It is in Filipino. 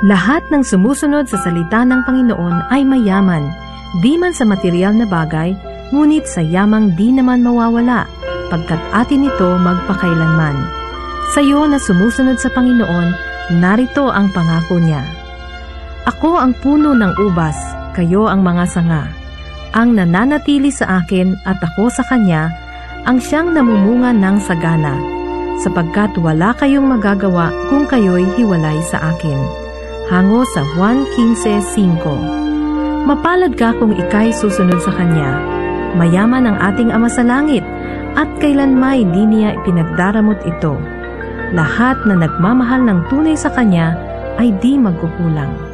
Lahat ng sumusunod sa salita ng Panginoon ay mayaman, di man sa material na bagay, ngunit sa yamang di naman mawawala, pagkat atin ito magpakailanman. Sa iyo na sumusunod sa Panginoon, narito ang pangako niya. Ako ang puno ng ubas, kayo ang mga sanga. Ang nananatili sa akin at ako sa kanya, ang siyang namumunga ng sagana, sapagkat wala kayong magagawa kung kayo'y hiwalay sa akin. Hango sa Juan 15:5. Mapalad ka kung ika'y susunod sa Kanya. Mayaman ang ating Ama sa langit, at kailanmay di niya ipinagdaramot ito. Lahat na nagmamahal ng tunay sa Kanya ay di magkukulang.